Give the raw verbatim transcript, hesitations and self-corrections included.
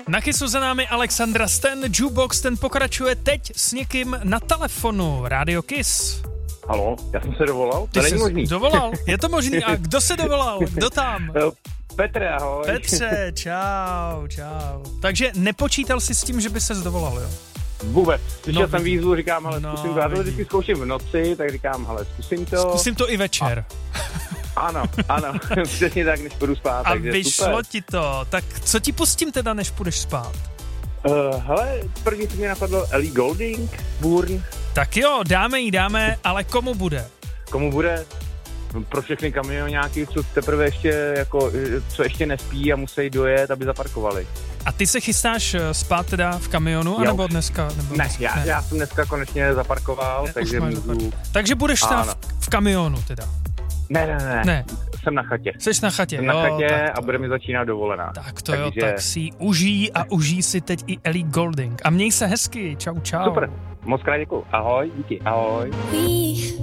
Na chysu za námi Alexandra Stan, Jukebox, ten pokračuje teď s někým na telefonu. Radio Kiss. Halo, já jsem se dovolal? Ty to není možný. Dovolal? Je to možný? A kdo se dovolal? Kdo tam? Petře, ahoj. Petře, čau, čau. Takže nepočítal jsi s tím, že by ses dovolal, jo? Vůbec. Slyšel No, jsem výzvu, říkám, ale no, zkusím to. Já to vždycky zkouším v noci, tak říkám, ale zkusím to. Zkusím to i večer. A, ano, ano, přesně tak, než půjdu spát, A takže vyšlo super. ti to. Tak co ti pustím teda, než půjdeš spát? Uh, hele, první co mě napadlo, Ellie Goulding, Burn. Tak jo, dáme jí, dáme, ale komu bude? Komu bude? Pro všechny kamionáky, co teprve ještě, jako, co ještě nespí a musí dojet, aby zaparkovali. A ty se chystáš spát teda v kamionu, anebo dneska? Nebo ne, dneska? já, ne, já jsem dneska konečně zaparkoval, ne, takže můžu... Takže budeš stát v, v kamionu teda? Ne, ne, ne, ne, jsem na chatě. Jsi na chatě, Jsem jo, na chatě tak a bude mi začínat dovolená. Tak to takže... jo, tak si ji užij a užij si teď i Ellie Goulding. A měj se hezky, čau, čau. Super, moc krát děkuju. Ahoj, díky, ahoj.